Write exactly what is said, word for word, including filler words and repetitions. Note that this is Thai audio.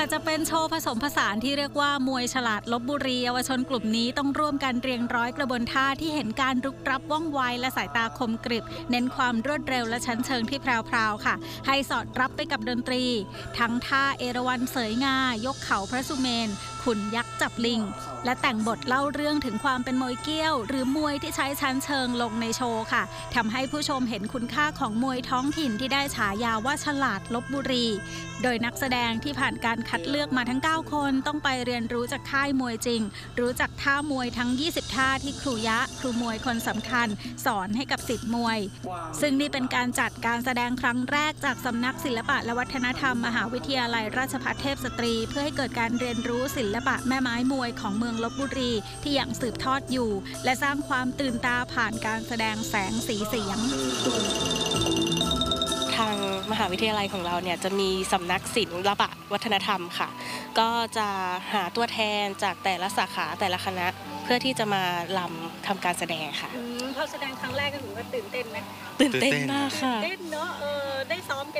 ว่าจะเป็นโชว์ผสมผสานที่เรียกว่ามวยฉลาดลพบุรีเยาวชนกลุ่มนี้ต้องร่วมกันเรียงร้อยกระบวนท่าที่เห็นการรุกรับว่องไวและสายตาคมกริบเน้นความรวดเร็วและชั้นเชิงที่แพรวๆค่ะให้สอดรับไปกับดนตรีทั้งท่าเอราวัณเสยงายกเขาพระสุเมนขุนยักษ์จับลิงและแต่งบทเล่าเรื่องถึงความเป็นมวยเกี้ยวหรือมวยที่ใช้ชั้นเชิงลงในโชว์ค่ะทำให้ผู้ชมเห็นคุณค่าของมวยท้องถิ่นที่ได้ฉายาว่าฉลาดลพบุรีโดยนักแสดงที่ผ่านการคัดเลือกมาทั้งเก้าคนต้องไปเรียนรู้จากค่ายมวยจริงรู้จักท่ามวยทั้งยี่สิบท่าที่ครูยะครูมวยคนสำคัญสอนให้กับศิษย์มวยซึ่งนี่เป็นการจัดการแสดงครั้งแรกจากสำนักศิลปะและวัฒนธรรมมหาวิทยาลัยราชภัฏเทพสตรีเพื่อให้เกิดการเรียนรู้ศิลปะแม่ไม้มวยของเมืองลพบุรีที่ยังสืบทอดอยู่และสร้างความตื่นตาผ่านการแสดงแสงสีเสียงทางมหาวิทยาลัยของเราเนี่ยจะมีสำนักศิลปะวัฒนธรรมค่ะก็จะหาตัวแทนจากแต่ละสาขาแต่ละคณะเพื่อที่จะมาลำทำการแสดงค่ะพอแสดงครั้งแรกก็ถือว่าตื่นเต้นไหมตื่นเต้นมากค่ะตื่นเต้นเนาะเออได้ซ้อมกัน